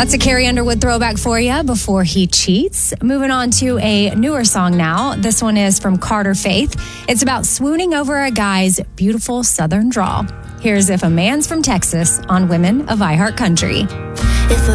That's a Carrie Underwood throwback for you, Before He Cheats. Moving on to a newer song now. This one is from Carter Faith. It's about swooning over a guy's beautiful southern drawl. Here's If a Man's from Texas on Women of iHeart Country.